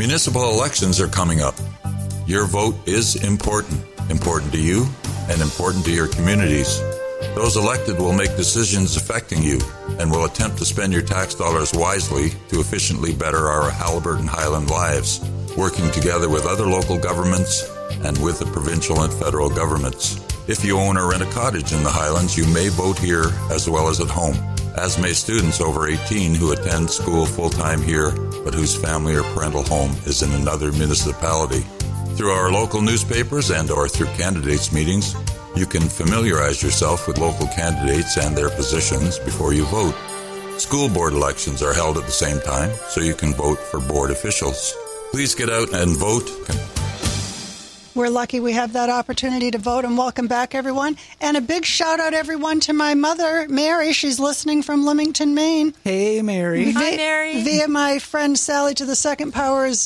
Municipal elections are coming up. Your vote is important. Important to you and important to your communities. Those elected will make decisions affecting you and will attempt to spend your tax dollars wisely to efficiently better our Haliburton Highland lives, working together with other local governments and with the provincial and federal governments. If you own or rent a cottage in the Highlands, you may vote here as well as at home, as may students over 18 who attend school full-time here but whose family or parental home is in another municipality. Through our local newspapers and or through candidates' meetings, you can familiarize yourself with local candidates and their positions before you vote. School board elections are held at the same time, so you can vote for board officials. Please get out and vote. We're lucky we have that opportunity to vote, and welcome back, everyone. And a big shout-out, everyone, to my mother, Mary. She's listening from Leamington, Maine. Hey, Mary. Hi, Mary. Via my friend Sally to the Second Power's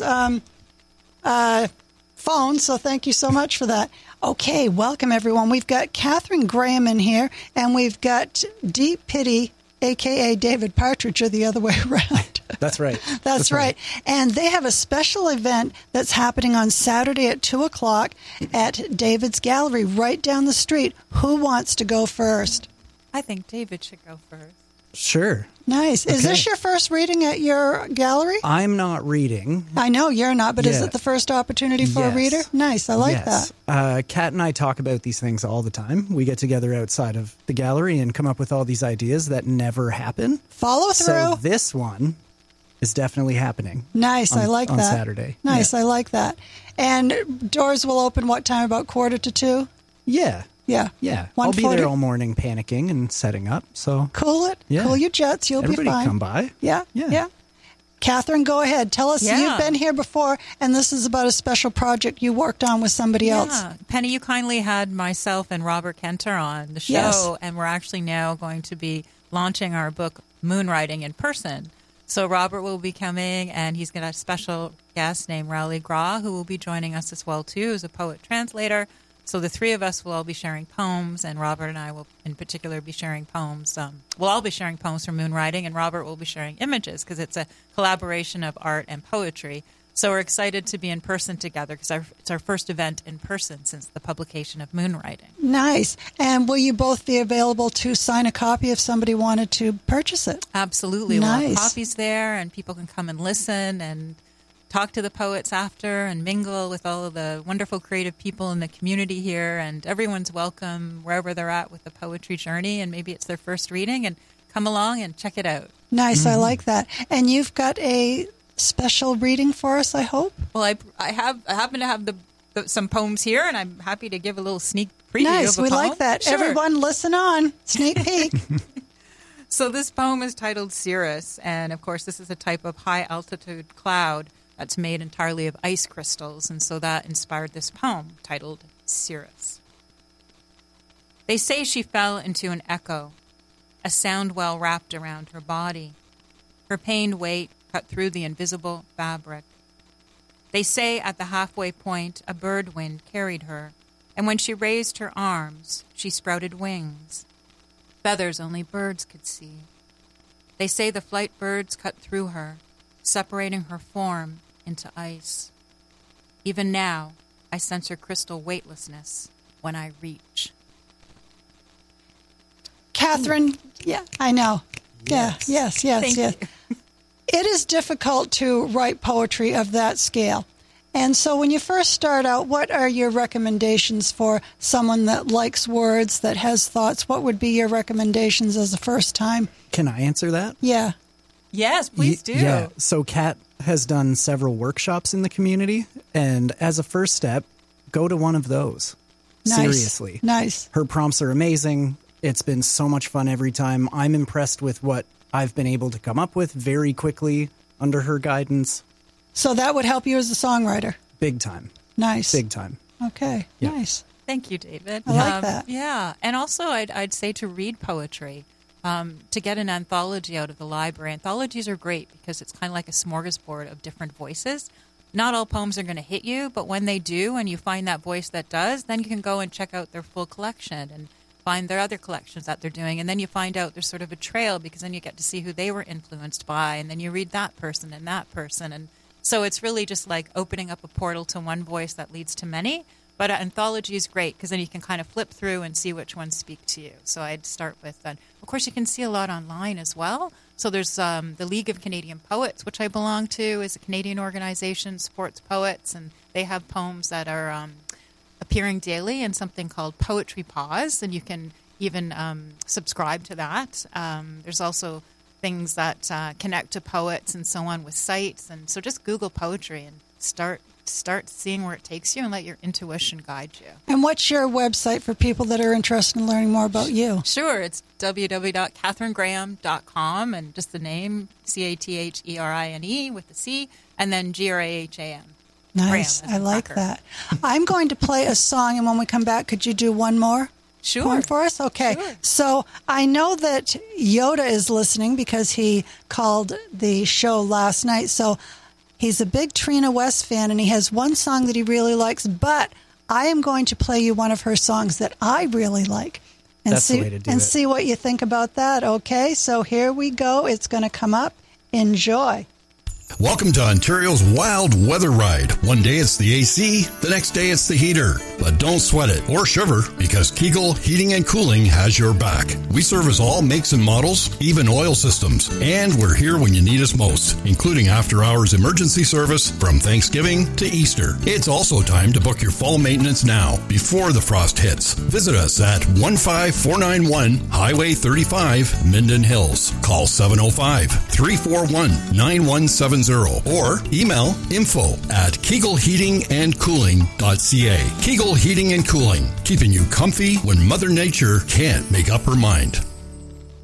phone, so thank you so much for that. Okay, welcome, everyone. We've got Catherine Graham in here, and we've got Deep Pity, a.k.a. David Partridge, or the other way around. That's right. That's right. And they have a special event that's happening on Saturday at 2 o'clock at David's Gallery right down the street. Who wants to go first? I think David should go first. Sure. Nice. Is this your first reading at your gallery? I'm not reading. I know you're not, but is Yeah. it the first opportunity for a Yes. reader? Nice. I like that. Kat and I talk about these things all the time. We get together outside of the gallery and come up with all these ideas that never happen. Follow through. So this one is definitely happening. Nice. I like on that. Saturday. Nice. Yeah. I like that. And doors will open what time? About 1:45? Yeah. Yeah. Yeah. I'll be 1:40? there all morning panicking and setting up. So Cool it. Yeah. Cool your jets. You'll everybody be fine. come by. Yeah. Yeah. Yeah. Catherine, go ahead. Tell us, Yeah. you've been here before, and this is about a special project you worked on with somebody else. Yeah. Penny, you kindly had myself and Robert Kenter on the show, Yes. and we're actually now going to be launching our book, Moonwriting, in person. So Robert will be coming, and he's got a special guest named Rowley Graw, who will be joining us as well, too, as a poet translator. So the three of us will all be sharing poems, and Robert and I will, in particular, be sharing poems. We'll all be sharing poems from Moonwriting, and Robert will be sharing images because it's a collaboration of art and poetry. So we're excited to be in person together because it's our first event in person since the publication of Moonwriting. Nice. And will you both be available to sign a copy if somebody wanted to purchase it? Absolutely. We'll Nice. have copies there, and people can come and listen and talk to the poets after and mingle with all of the wonderful creative people in the community here. And everyone's welcome wherever they're at with the poetry journey. And maybe it's their first reading, and come along and check it out. Nice. I like that. And you've got a special reading for us, I hope? Well, I happen to have some poems here, and I'm happy to give a little sneak preview Nice. of a We poem. like that. Sure. Everyone listen on. Sneak peek. So this poem is titled Cirrus, and of course this is a type of high-altitude cloud that's made entirely of ice crystals, and so that inspired this poem titled Cirrus. They say she fell into an echo, a sound well wrapped around her body. Her pained weight cut through the invisible fabric. They say at the halfway point a bird wind carried her, and when she raised her arms, she sprouted wings. Feathers only birds could see. They say the flight birds cut through her, separating her form into ice. Even now, I sense her crystal weightlessness when I reach. Catherine, yeah, I know. Yes. Yeah, yes. Thank you. It is difficult to write poetry of that scale. And so when you first start out, what are your recommendations for someone that likes words, that has thoughts? What would be your recommendations as a first time? Can I answer that? Yeah. Yes, please do. Yeah. So Kat has done several workshops in the community, and as a first step, go to one of those. Nice. Seriously. Nice. Her prompts are amazing. It's been so much fun every time. I'm impressed with what I've been able to come up with very quickly under her guidance. So that would help you as a songwriter. Big time. Nice. Big time. Okay. Yeah. Nice. Thank you, David. I like that. Yeah, and also I'd say to read poetry, to get an anthology out of the library. Anthologies are great because it's kind of like a smorgasbord of different voices. Not all poems are going to hit you, but when they do and you find that voice that does, then you can go and check out their full collection and find their other collections that they're doing. And then you find out there's sort of a trail because then you get to see who they were influenced by. And then you read that person. And So it's really just like opening up a portal to one voice that leads to many. But an anthology is great because then you can kind of flip through and see which ones speak to you. So I'd start with that. Of course, you can see a lot online as well. So there's the League of Canadian Poets, which I belong to, is a Canadian organization, supports poets, and they have poems that are appearing daily in something called Poetry Pause, and you can even subscribe to that. There's also things that connect to poets and so on with sites, and so just Google poetry and start seeing where it takes you and let your intuition guide you. And what's your website for people that are interested in learning more about you? Sure, it's www.catherinegraham.com, and just the name, CATHERINE with the C, and then GRAHAM. Nice. I like that. I'm going to play a song, and when we come back, could you do one more? Sure. One for us? Okay. Sure. So I know that Yoda is listening because he called the show last night. So he's a big Trina West fan, and he has one song that he really likes, but I am going to play you one of her songs that I really like. And That's the way to do it. see what you think about that. Okay, so here we go. It's going to come up. Enjoy. Welcome to Ontario's Wild Weather Ride. One day it's the AC, the next day it's the heater. But don't sweat it or shiver because Kegel Heating and Cooling has your back. We service all makes and models, even oil systems. And we're here when you need us most, including after-hours emergency service from Thanksgiving to Easter. It's also time to book your fall maintenance now, before the frost hits. Visit us at 15491 Highway 35, Minden Hills. Call 705-341-9170 or email info@kegelheatingandcooling.ca. Kegel Heating and Cooling, keeping you comfy when Mother Nature can't make up her mind.